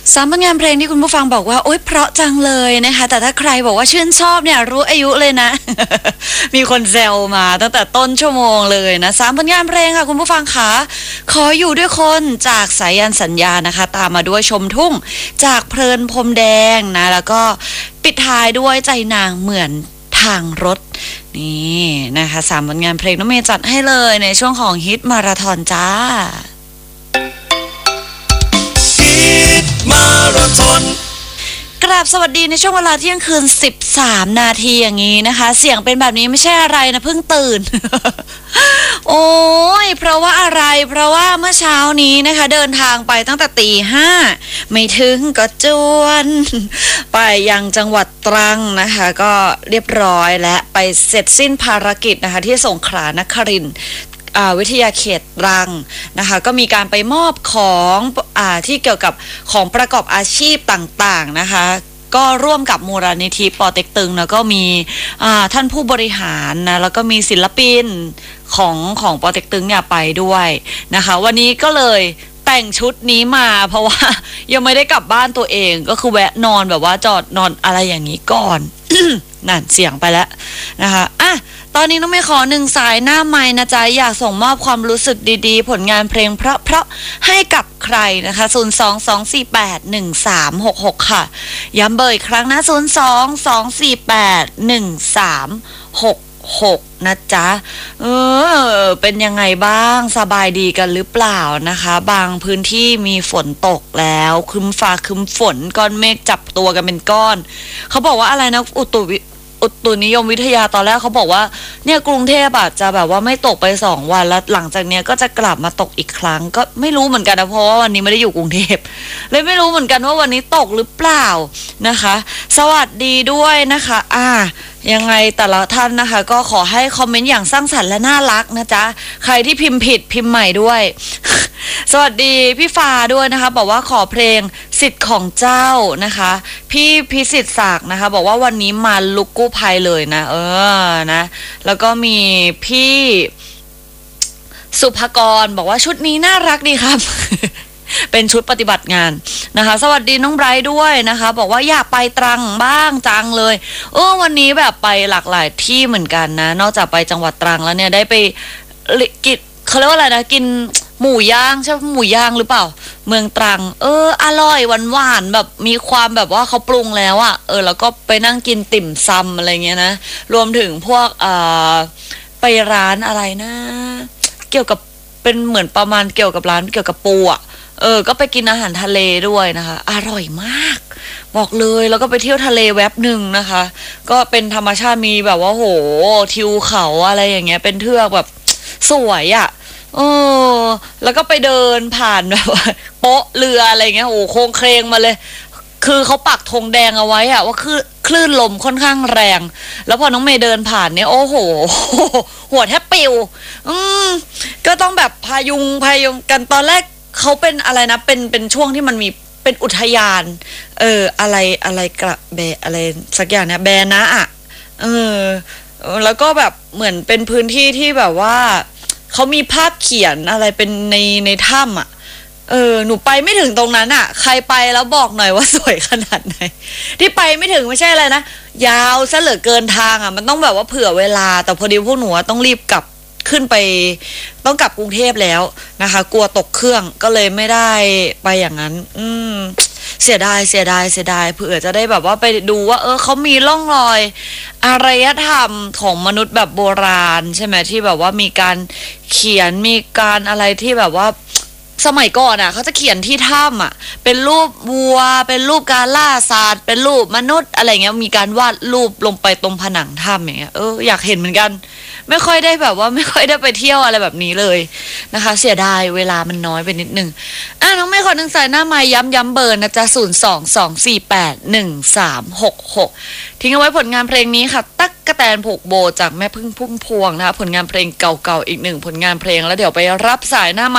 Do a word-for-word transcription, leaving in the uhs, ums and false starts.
สามผลงานเพลงที่คุณผู้ฟังบอกว่าโอ๊ยเพราะจังเลยนะคะแต่ถ้าใครบอกว่าชื่นชอบเนี่ยรู้อายุเลยนะ มีคนแซวมาตั้งแต่ต้นชั่วโมงเลยนะสามผลงานเพลงค่ะคุณผู้ฟังคะขออยู่ด้วยคนจากสายันสัญญานะคะตามมาด้วยชมทุ่งจากเพลินพรมแดงนะแล้วก็ปิดท้ายด้วยใจนางเหมือนทางรถนี่นะคะสามผลงานเพลงน้องเมย์จัดให้เลยในช่วงของฮิตมาราธอนจ้ามาราธอนกราบสวัสดีในช่วงเวลาเที่ยงคืนสิบสามนาทีอย่างนี้นะคะเสียงเป็นแบบนี้ไม่ใช่อะไรนะเพิ่งตื่น โอ้ยเพราะว่าอะไรเพราะว่าเมื่อเช้านี้นะคะเดินทางไปตั้งแต่ตีห้าไม่ถึงก็จวน ไปยังจังหวัดตรังนะคะก็เรียบร้อยและไปเสร็จสิ้นภารกิจนะคะที่สงขลานครินทร์วิทยาเขตตรังนะคะก็มีการไปมอบของอ่าที่เกี่ยวกับของประกอบอาชีพต่างๆนะคะก็ร่วมกับมูลนิธิปอเต็กตึงแล้วก็มีท่านผู้บริหารนะแล้วก็มีศิลปินของของปอเต็กตึงเนี่ยไปด้วยนะคะวันนี้ก็เลยแต่งชุดนี้มาเพราะว่ายังไม่ได้กลับบ้านตัวเองก็คือแวะนอนแบบว่าจอดนอนอะไรอย่างนี้ก่อน นั่นเสียงไปแล้วนะคะอ่ะตอนนี้น้องไม่ขอหนึ่งสายหน้าไมค์นะจ๊ะอยากส่งมอบความรู้สึกดีๆผลงานเพลงเพราะๆให้กับใครนะคะศูนย์ สอง สอง สี่ แปด หนึ่ง สาม หก หกค่ะย้ำเบอร์อีกครั้งนะศูนย์ สอง สอง สี่ แปด หนึ่ง สาม หก หกนะจ๊ะเออเป็นยังไงบ้างสบายดีกันหรือเปล่านะคะบางพื้นที่มีฝนตกแล้วครึ้มฟ้าครึ้มฝนก้อนเมฆจับตัวกันเป็นก้อนเขาบอกว่าอะไรนะอุตุอุตุนิยมวิทยาตอนแรกเขาบอกว่าเนี่ยกรุงเทพอาจจะแบบว่าไม่ตกไปสองวันแล้วหลังจากเนี้ยก็จะกลับมาตกอีกครั้งก็ไม่รู้เหมือนกันนะเพราะว่าวันนี้ไม่ได้อยู่กรุงเทพเลยไม่รู้เหมือนกันว่าวันนี้ตกหรือเปล่านะคะสวัสดีด้วยนะคะอ่ายังไงแต่ละท่านนะคะก็ขอให้คอมเมนต์อย่างสร้างสรรค์และน่ารักนะจ๊ะใครที่พิมพ์ผิดพิมพ์ใหม่ด้วย สวัสดีพี่ฟ้าด้วยนะคะบอกว่าขอเพลงสิทธิ์ของเจ้านะคะพี่พิสิทธิ์ศักดิ์นะคะบอกว่าวันนี้มาลุกกู้ภัยเลยนะเออนะแล้วก็มีพี่สุภกรบอกว่าชุดนี้น่ารักดีครับ เป็นชุดปฏิบัติงานนะคะสวัสดีน้องไบรท์ด้วยนะคะบอกว่าอยากไปตรังบ้างจังเลยเออวันนี้แบบไปหลากหลายที่เหมือนกันนะนอกจากไปจังหวัดตรังแล้วเนี่ยได้ไปกินเขาเรียกว่าอะไรนะกินหมูย่างใช่หมูย่างหรือเปล่าเมืองตรังเอออร่อยหวานๆแบบมีความแบบว่าเขาปรุงแล้วอะเออแล้วก็ไปนั่งกินติ่มซำอะไรเงี้ยนะรวมถึงพวกอ่าไปร้านอะไรนะเกี่ยวกับเป็นเหมือนประมาณเกี่ยวกับร้านเกี่ยวกับปูอะเออก็ไปกินอาหารทะเลด้วยนะคะอร่อยมากบอกเลยแล้วก็ไปเที่ยวทะเลแวบหนึ่งนะคะก็เป็นธรรมชาติมีแบบว่าโหทิวเขาอะไรอย่างเงี้ยเป็นเทือกแบบสวยอะเออแล้วก็ไปเดินผ่านแบบว่าโป๊ะเรืออะไรเงี้ยโอ้โค้งเครงมาเลยคือเขาปักธงแดงเอาไว้อะว่าคือคลื่นลมค่อนข้างแรงแล้วพอน้องเมย์เดินผ่านเนี่ยโอ้โหหัวแทบปิวอืมก็ต้องแบบพายุงพายุงกันตอนแรกเขาเป็นอะไรนะเป็นเป็นช่วงที่มันมีเป็นอุทยานเอออะไรอะไรกระแบอะไรสักอย่างเนี่ยแบนะอ่ะเออแล้วก็แบบเหมือนเป็นพื้นที่ที่แบบว่าเขามีภาพเขียนอะไรเป็นในในถ้ำอ่ะเออหนูไปไม่ถึงตรงนั้นอ่ะใครไปแล้วบอกหน่อยว่าสวยขนาดไหนที่ไปไม่ถึงไม่ใช่อะไรนะยาวซะเหลือเกินทางอ่ะมันต้องแบบว่าเผื่อเวลาแต่พอดีพวกหนูต้องรีบกลับขึ้นไปต้องกลับกรุงเทพแล้วนะคะกลัวตกเครื่องก็เลยไม่ได้ไปอย่างนั้นอืมเสียดายเสียดายเสียดายเผื่อจะได้แบบว่าไปดูว่าเออเขามีร่องรอยอารยธรรมของมนุษย์แบบโบราณใช่ไหมที่แบบว่ามีการเขียนมีการอะไรที่แบบว่าสมัยก่อนอ่ะเขาจะเขียนที่ถ้ำอ่ะเป็นรูปวัวเป็นรูปการล่าสัตว์เป็นรูปมนุษย์อะไรเงี้ยมีการวาดรูปลงไปตรงผนังถ้ำอย่างเงี้ยเอออยากเห็นเหมือนกันไม่ค่อยได้แบบว่าไม่ค่อยได้ไปเที่ยวอะไรแบบนี้เลยนะคะเสียดายเวลามันน้อยไปนิดนึงอ่ะน้องไม่ขอหนึ่งสายหน้าไม้ย้ำย้ำเบอร์นะจ๊ะศูนย์ สอง สอง สี่ แปด หนึ่ง สาม หก หกทิ้งเอาไว้ผลงานเพลงนี้ค่ะตั๊กกะแตนผูกโบจากแม่พึ่งพุ่มพวงนะคะผลงานเพลงเก่าๆอีกหนึ่งผลงานเพลงแล้วเดี๋ยวไปรับสายหน้า